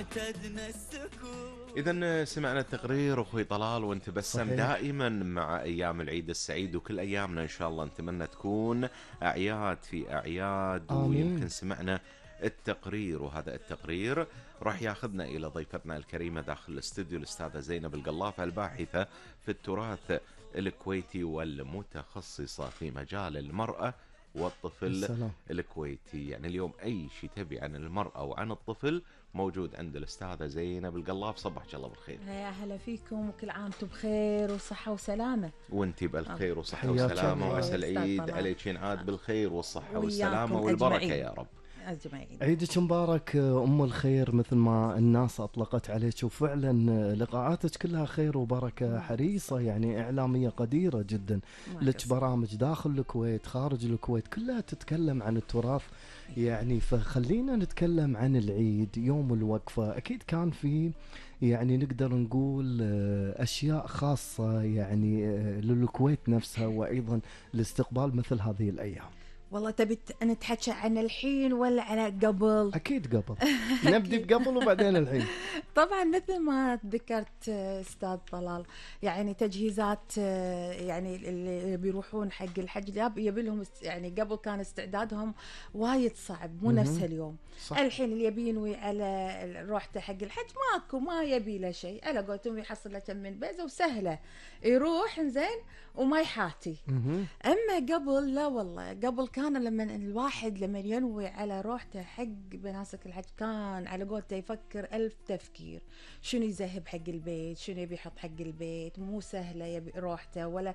واعتدنا السكون. إذا سمعنا التقرير أخوي طلال، وانت بسم دائما مع أيام العيد السعيد، وكل أيامنا إن شاء الله نتمنى تكون أعياد في أعياد. ويمكن سمعنا التقرير، وهذا التقرير راح ياخذنا إلى ضيفتنا الكريمة داخل الاستوديو الأستاذة زينب القلافة، الباحثة في التراث الكويتي والمتخصصة في مجال المرأة والطفل السلام. الكويتي. يعني اليوم أي شيء تبي عن المرأة وعن الطفل موجود عند الأستاذة زينب القلاف. صبحك الله بالخير. يا هلا فيكم، وكل عام وانتم بخير وصحة وسلامة. وانتي بالخير وصحة وسلامة، وعسى العيد عليك ينعاد بالخير والصحة والسلامة والبركة يا رب. أجمعين. عيدك مبارك أم الخير مثل ما الناس أطلقت عليك، وفعلا لقاءاتك كلها خير وبركة، حريصة يعني إعلامية قديرة جدا، لك برامج داخل الكويت خارج الكويت كلها تتكلم عن التراث يعني. فخلينا نتكلم عن العيد، يوم الوقفة أكيد كان في يعني نقدر نقول أشياء خاصة يعني للكويت نفسها، وأيضا لاستقبال مثل هذه الأيام. والله تبي نتحكى عن الحين ولا على قبل؟ أكيد قبل. نبدي بقبل وبعدين الحين. طبعا مثل ما ذكرت أستاذ طلال، يعني تجهيزات يعني اللي بيروحون حق الحج يبي لهم يعني قبل كان استعدادهم وايد صعب، مو نفس اليوم. صح. الحين اللي يبي ينوي على روحته حق الحج ما يبي له شيء، على قولتهم يحصل له كم من بيزة وسهلة يروح إنزين وما يحاتي. أما قبل لا والله، قبل كان لما الواحد لما ينوي على روحته حق مناسك الحج كان على قولته يفكر 1000 تفكير، شنو يذهب حق البيت، شنو يبي يحط حق البيت، مو سهلة يبي روحته ولا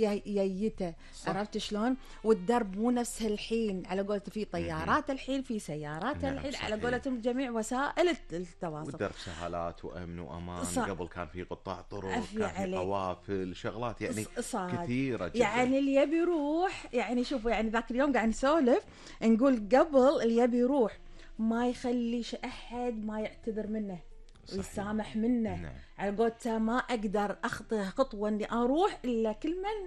ييته. عرفت شلون؟ والدرب مو نفس الحين، على قولته في طيارات الحين، في سيارات الحين، على قولتهم جميع وسائل التواصل، والدرب سهالات وأمن وأمان. قبل كان في قطاع طرق، كان في قوافل، شغلات يعني كثيرة جدا. يعني اللي يبي يروح يعني شوفوا، يعني ذاك اليوم قاعد نسولف نقول قبل اللي يبي يروح ما يخليش أحد ما يعتذر منه ويسامح منه. نعم. على قولته ما أقدر أخطي خطوة إني أروح إلا كل من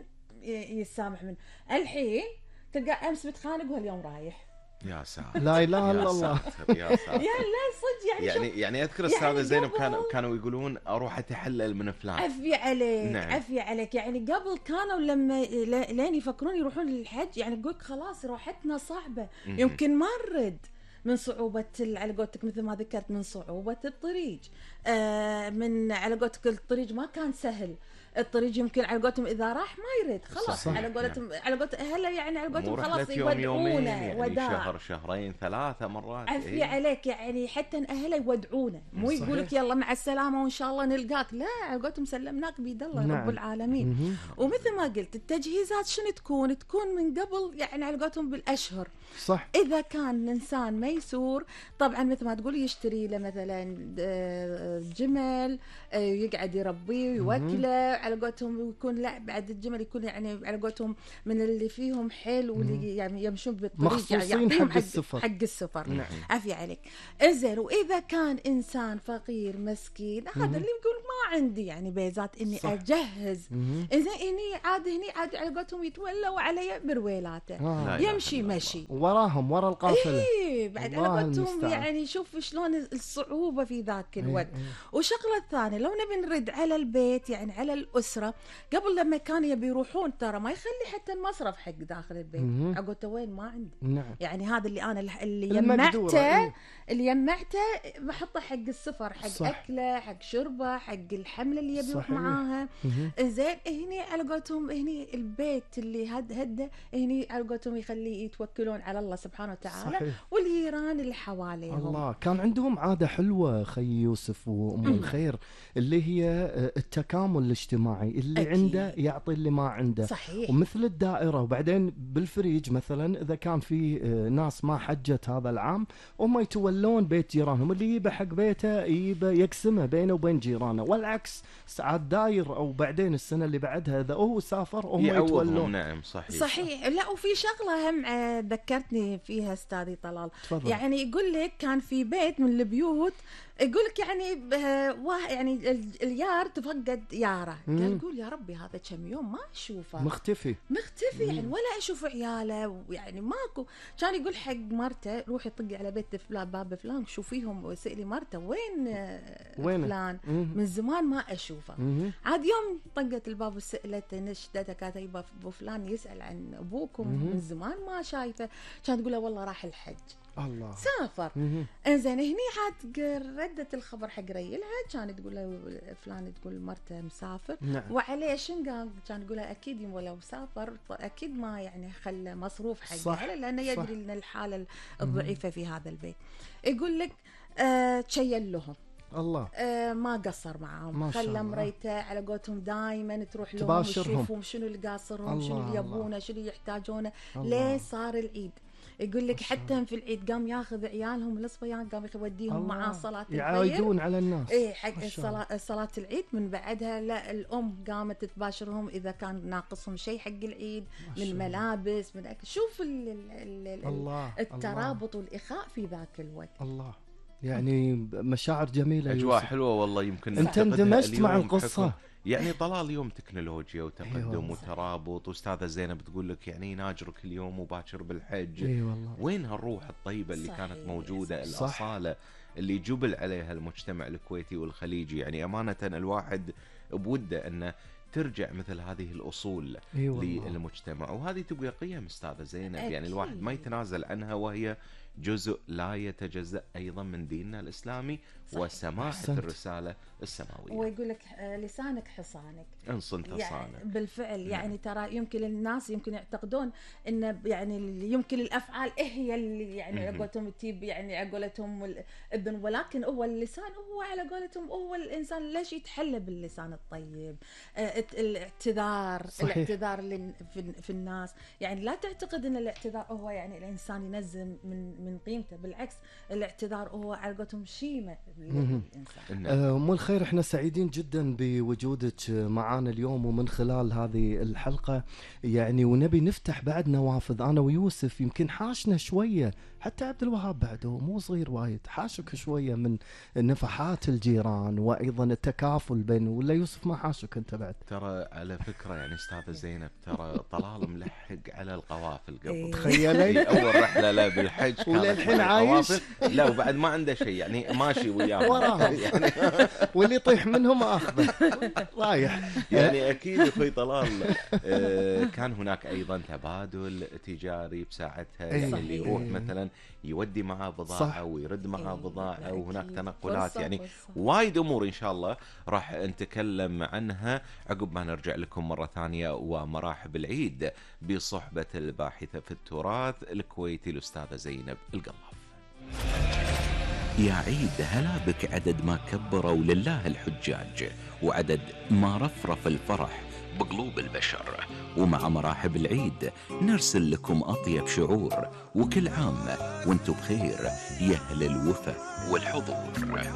يسامح منه. الحين تلقى أمس متخانق وهاليوم رايح. يا ساتر، لا إله إلا الله. يا ساتر. يا لا صدق يعني أذكر أستاذة زينب كانوا يقولون أروح أتحلل من فلان. عفي عليك. نعم. عفي عليك. يعني قبل كانوا لما لين يفكرون يروحون للحج يعني يقولك خلاص روحتنا صعبة، يمكن ما نرد من صعوبة على قولتك مثل ما ذكرت، من صعوبة الطريق، من على قولتك الطريق ما كان سهل. الطريق يمكن على قولتهم إذا راح ما يريد خلاص. صحيح. على قولتهم على قولتهم هلا يعني على قولتهم خلاص يودعونه يعني وداع شهر شهرين 3 مرات. عفي عليك. يعني حتى أهله يودعونه، مو يقولك يلا مع السلامة وإن شاء الله نلقاك، لا على قولتهم سلمناك بيد الله. نعم. رب العالمين. ومثل ما قلت التجهيزات شنو تكون من قبل، يعني على قولتهم بالأشهر. صح. إذا كان إنسان ميسور طبعا مثل ما تقول يشتري له مثلا جمل يقعد يربيه ويوكله، على قولتهم ويكون لا بعد الجمل يكون يعني على قولتهم من اللي فيهم حيل واللي يعني يمشون بالطريق مخصوصين يعني حق السفر. نعم. عافية عليك. إنزين. وإذا كان إنسان فقير مسكين هذا اللي يقول ما عندي يعني بيزات إني صح. أجهز. إنزين هني عاد على قولتهم يتولوا علي برويلاته. يمشي مشي وراهم ورا القافلة. إيه بعد على قولتهم يعني شوف شلون الصعوبة في ذاك الوقت. وشغلة الثانية لو نبي نرد على البيت يعني على الأسرة، قبل لما كانوا يبي يروحون ترى ما يخلي حتى المصرف حق داخل البيت. أقولته وين ما عندي. نعم. يعني هذا اللي أنا اللي يمعته بحطه حق السفر، حق صح. أكله، حق شربه، حق الحملة اللي يبي يروح معاها. زين هني على قولتهم هني البيت اللي هده هني على قولتهم يخليه يتوكلون على الله سبحانه وتعالى. صحيح. والجيران اللي حواليهم. الله كان عندهم عادة حلوة خي يوسف وأم الخير، اللي هي التكامل الاجتماعي، اللي أكيد. عنده يعطي اللي ما عنده. صحيح. ومثل الدائرة. وبعدين بالفريج مثلا إذا كان في ناس ما حجت هذا العام هم يتولون بيت جيرانهم، اللي يبى حق بيته يبى يقسمه بينه وبين جيرانه، والعكس ساعات داير. أو بعدين السنة اللي بعدها إذا هو سافر هم يتولون. نعم صحيح. صحيح. لا وفي شغلة هم ذكرتني فيها أستاذي طلال. تفضل. يعني يقول لك كان في بيت من البيوت يقول لك يعني يعني اليار تفقد ياره، قال يقول يا ربي هذا كم يوم ما اشوفه، مختفي يعني ولا اشوف عياله، يعني ماكو. كان يقول حق مرته روحي طقي على بيت فلان، باب فلان شوفيهم، وسألي مرته وين فلان، من زمان ما اشوفه. عاد يوم طقت الباب وسالته نشدته، كانت يبا ابو فلان يسال عن ابوكم من زمان ما شايفه. كانت تقول له والله راح الحج، الله سافر. انزين هني عاد ردت الخبر حق ريلها، كانت تقول له فلان، تقول مرته مسافر. نعم. وعليه شن قال؟ كان تقول له اكيد ولو سافر اكيد ما يعني خلى مصروف حقه، لانه يدري ان الحاله الضعيفه في هذا البيت. يقول لك تشيل لهم الله، ما قصر معاهم، خلى مريته على قولتهم دائما تروح لهم وتشوفهم شنو اللي قاصرهم، شنو اللي يبونه، شنو اللي يحتاجونه، ليه صار العيد. يقول لك حتى في العيد قام ياخذ عيالهم الصبيان، قام يوديهم مع صلاه الفجر، يعايدون على الناس حق صلاه العيد. من بعدها لا، الام قامت تباشرهم اذا كان ناقصهم شيء حق العيد من ملابس، من أكل. شوف الترابط والاخاء في ذاك الوقت. الله، يعني مشاعر جميله، اجواء حلوه والله. يمكن انت اندمجت مع القصه. يعني طلال يوم تكنولوجيا وتقدم وترابط، واستاذه زينب تقول لك يعني ناجرك اليوم وباكر بالحج. والله. وين هالروح الطيبه اللي كانت موجوده، الاصاله اللي جبل عليها المجتمع الكويتي والخليجي. يعني امانه الواحد بوده انه ترجع مثل هذه الاصول للمجتمع، وهذه تبقى قيم استاذه زينب. يعني الواحد ما يتنازل عنها، وهي جزء لا يتجزأ أيضا من ديننا الإسلامي. صحيح. وسماحة الرسالة السماوية. ويقول لك لسانك حصانك إن صنت صانك. يعني بالفعل. يعني ترى يمكن الناس يمكن يعتقدون إن يعني يمكن الأفعال هي اللي يعني على قولتهم تجيب يعني على قولتهم الإذن، ولكن هو اللسان هو على قولتهم هو الإنسان ليش يتحلى باللسان الطيب. الاعتذار. صحيح. الاعتذار في الناس، يعني لا تعتقد إن الاعتذار هو يعني الإنسان ينزل من قيمته، بالعكس الاعتذار هو على قولتهم شيمة للإنسان. أم الخير، احنا سعيدين جدا بوجودك معانا اليوم ومن خلال هذه الحلقة، يعني ونبي نفتح بعد نوافذ أنا ويوسف. يمكن حاشنا شوية، حتى عبد الوهاب بعده مو صغير وايد، حاشك شوية من نفحات الجيران وأيضا التكافل بين، ولا يوسف ما حاشك أنت بعد؟ ترى على فكرة يعني استاذة زينب، ترى طلال ملحق على القوافل قبل. تخيلي أول رحلة له بالحج وللحين عايش. لا وبعد ما عنده شيء، يعني ماشي وياه وراهم يعني واللي يطيح منهم اخذه رايح. يعني اكيد اخوي طلال كان هناك ايضا تبادل تجاري بساعتها. يعني اللي يروح مثلا يودي معاه بضاعه ويرد معاه بضاعه، وهناك تنقلات. يعني وايد امور ان شاء الله راح نتكلم عنها عقب ما نرجع لكم مره ثانيه. ومراحب العيد بصحبه الباحثه في التراث الكويتي الاستاذه زينب القلاف. يا عيد هلا بك، عدد ما كبروا لله الحجاج، وعدد ما رفرف الفرح بقلوب البشر. ومع مراحب العيد نرسل لكم أطيب شعور، وكل عام وانتم بخير يا أهل الوفا والحضور.